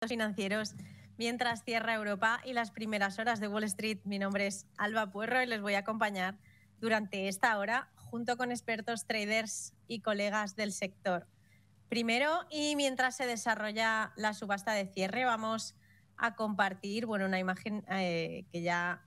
financieros mientras cierra Europa y las primeras horas de Wall Street. Mi nombre es Alba Puerro y les voy a acompañar durante esta hora junto con expertos, traders y colegas del sector. Primero, y mientras se desarrolla la subasta de cierre, vamos a compartir una imagen que ya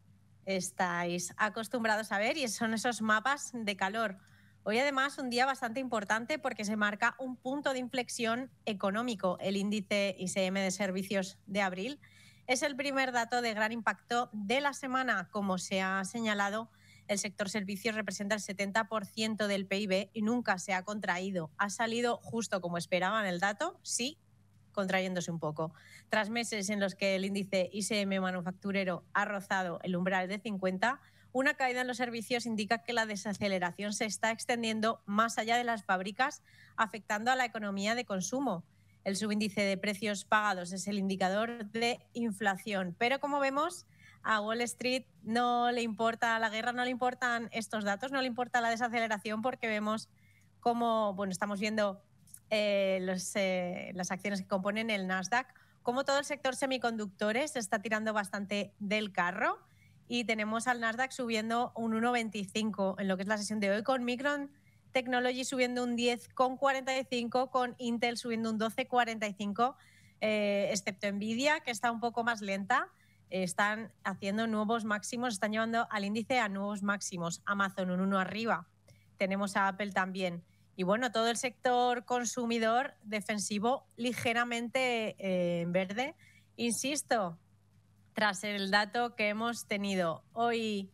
estáis acostumbrados a ver, y son esos mapas de calor. Hoy además un día bastante importante porque se marca un punto de inflexión económico. El índice ISM de servicios de abril es el primer dato de gran impacto de la semana. Como se ha señalado, el sector servicios representa el 70% del PIB y nunca se ha contraído. Ha salido justo como esperaban el dato, sí, contrayéndose un poco. Tras meses en los que el índice ISM manufacturero ha rozado el umbral de 50, una caída en los servicios indica que la desaceleración se está extendiendo más allá de las fábricas, afectando a la economía de consumo. El subíndice de precios pagados es el indicador de inflación, pero como vemos, a Wall Street no le importa la guerra, no le importan estos datos, no le importa la desaceleración, porque vemos cómo, estamos viendo las acciones que componen el Nasdaq, como todo el sector semiconductores se está tirando bastante del carro, y tenemos al Nasdaq subiendo un 1,25 en lo que es la sesión de hoy, con Micron Technology subiendo un 10,45, con Intel subiendo un 12,45, excepto Nvidia, que está un poco más lenta. Están haciendo nuevos máximos, están llevando al índice a nuevos máximos. Amazon un 1 arriba, tenemos a Apple también. Y todo el sector consumidor defensivo ligeramente en verde. Insisto, tras el dato que hemos tenido hoy,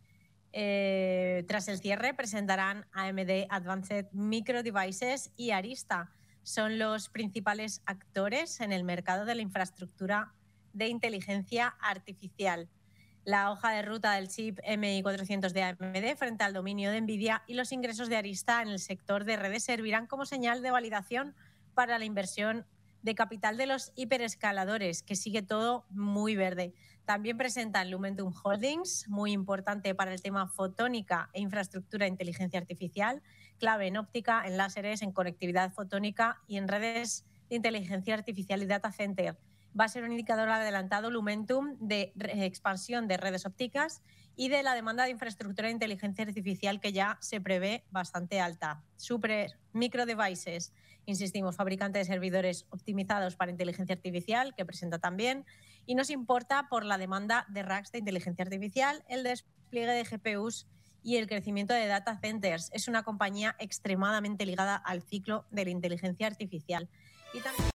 tras el cierre, presentarán AMD Advanced Micro Devices y Arista. Son los principales actores en el mercado de la infraestructura de inteligencia artificial. La hoja de ruta del chip MI400 de AMD frente al dominio de Nvidia y los ingresos de Arista en el sector de redes servirán como señal de validación para la inversión de capital de los hiperescaladores, que sigue todo muy verde. También presentan Lumentum Holdings, muy importante para el tema fotónica e infraestructura de inteligencia artificial, clave en óptica, en láseres, en conectividad fotónica y en redes de inteligencia artificial y data center. Va a ser un indicador adelantado Lumentum de expansión de redes ópticas y de la demanda de infraestructura de inteligencia artificial, que ya se prevé bastante alta. Super Micro Devices, insistimos, fabricante de servidores optimizados para inteligencia artificial, que presenta también, y nos importa por la demanda de racks de inteligencia artificial, el despliegue de GPUs y el crecimiento de data centers. Es una compañía extremadamente ligada al ciclo de la inteligencia artificial. Y también